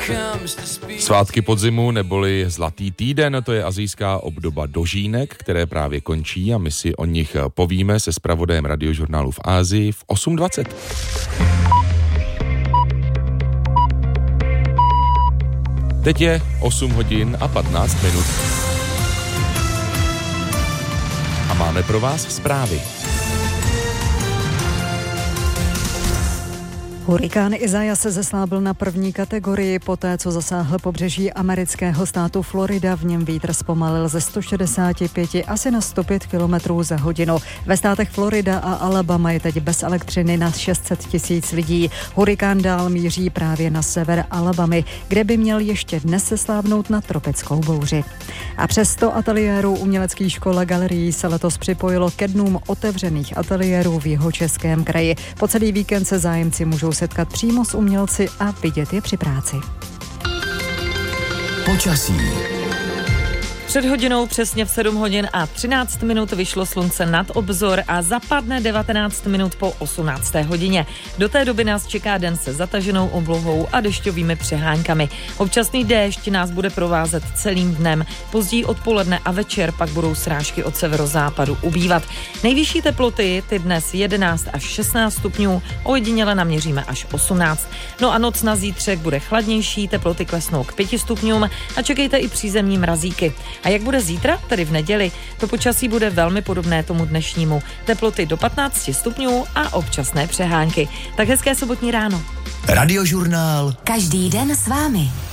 Svátky podzimu neboli Zlatý týden, to je asijská obdoba dožínek, které právě končí a my si o nich povíme se zpravodajem Radiožurnálu v Asii v 8:20. Teď je 8 hodin a 15 minut. A máme pro vás zprávy. Hurikán Isaias se zeslábil na první kategorii poté, co zasáhl pobřeží amerického státu Florida. V něm vítr zpomalil ze 165 asi na 105 km za hodinu. Ve státech Florida a Alabama je teď bez elektřiny na 600 000 lidí. Hurikán dál míří právě na sever Alabamy, kde by měl ještě dnes seslábnout na tropickou bouři. A přes 100 ateliérů uměleckých škol a galerií se letos připojilo ke dnům otevřených ateliérů v Jihočeském kraji. Po celý víkend se zájemci můžou setkat přímo s umělci a vidět je při práci. Počasí. Před hodinou přesně v 7 hodin a 13 minut vyšlo slunce nad obzor a zapadne 19 minut po 18. hodině. Do té doby nás čeká den se zataženou oblohou a dešťovými přeháňkami. Občasný déšť nás bude provázet celým dnem. Později odpoledne a večer pak budou srážky od severozápadu ubývat. Nejvyšší teploty ty dnes 11 až 16 stupňů, ojediněle naměříme až 18. No a noc na zítřek bude chladnější, teploty klesnou k 5 stupňům a čekejte i přízemní mrazíky. A jak bude zítra, tedy v neděli? To počasí bude velmi podobné tomu dnešnímu. Teploty do 15 stupňů a občasné přehánky. Tak hezké sobotní ráno. Radiožurnál. Každý den s vámi.